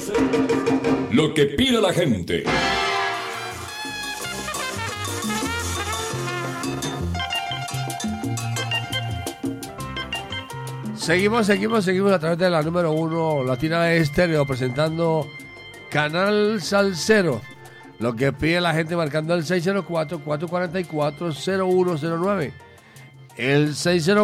Lo que pide la gente. Seguimos a través de la número 1 Latina Estéreo presentando Canal Salsero. Lo que pide la gente marcando el 604-444-0109. El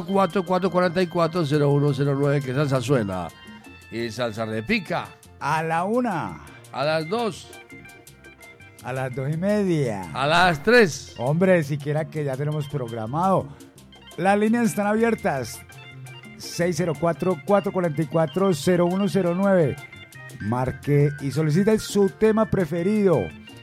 604-444-0109, que salsa suena. Y salsa repica. A la 1. A las 2. A las 2:30. A las 3. Hombre, siquiera que ya tenemos programado. Las líneas están abiertas. 604-444-0109. Marque y solicite su tema preferido.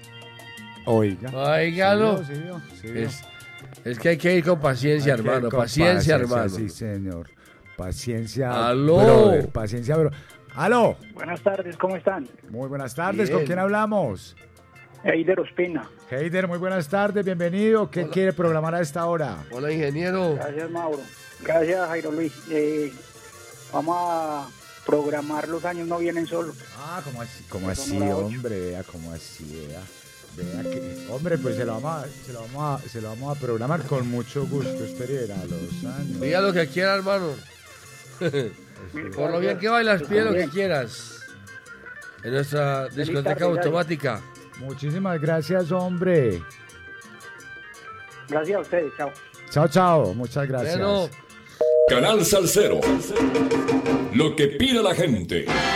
Óigalo. Sí, vio. Es que hay que ir con paciencia, hermano. Paciencia, hermano. Sí, señor. Paciencia. Aló. Brother, paciencia, bro. Aló. Buenas tardes, ¿cómo están? Muy buenas tardes. Bien. ¿Con quién hablamos? Heider Ospina. Heider, muy buenas tardes. Bienvenido. ¿Qué Hola. quiere programar a esta hora? Hola, ingeniero. Gracias, Mauro. Gracias, Jairo Luis. Vamos a programar Los años no vienen solos. Ah, ¿cómo así, hombre? Vea, ¿cómo así, vea? Vea que, hombre, pues se lo vamos a programar con mucho gusto. Espere a los años. Diga lo que quiera, hermano. Por lo bien que bailas, pide lo que quieras. En nuestra discoteca tarde, automática. Muchísimas gracias, hombre. Gracias a ustedes, chao. Chao, chao. Muchas gracias. Bueno. Canal Salsero. Lo que pide la gente.